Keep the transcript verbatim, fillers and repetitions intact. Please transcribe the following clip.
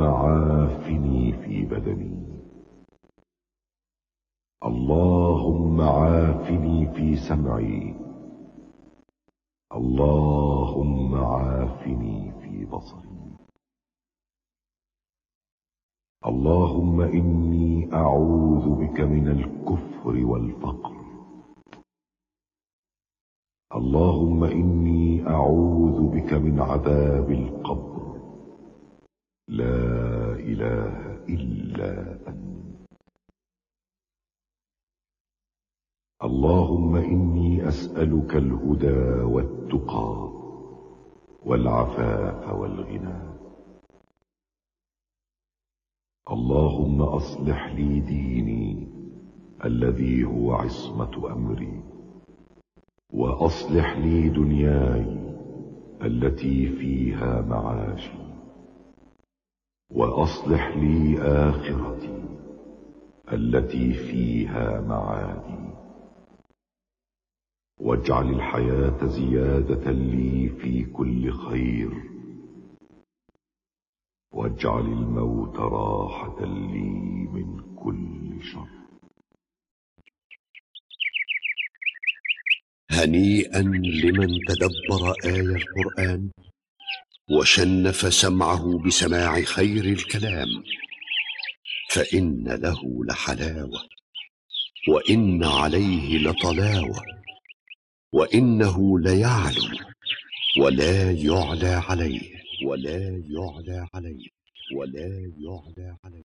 عافني في بدني، اللهم عافني في سمعي، اللهم عافني في بصري، اللهم إني أعوذ بك من الكفر والفقر، اللهم إني أعوذ بك من عذاب القبر، لا إله إلا أنت. اللهم إني أسألك الهدى والتقى والعفاف والغنى. اللهم أصلح لي ديني الذي هو عصمة أمري، وأصلح لي دنياي التي فيها معاشي، وأصلح لي آخرتي التي فيها معادي، واجعل الحياة زيادة لي في كل خير، واجعل الموت راحة لي من كل شر. هنيئا لمن تدبر آي القرآن وشنف سمعه بسماع خير الكلام، فإن له لحلاوة، وإن عليه لطلاوة، وإنه ليعلو ولا يعلى عليه، ولا يعلى عليه، ولا يعلى عليه.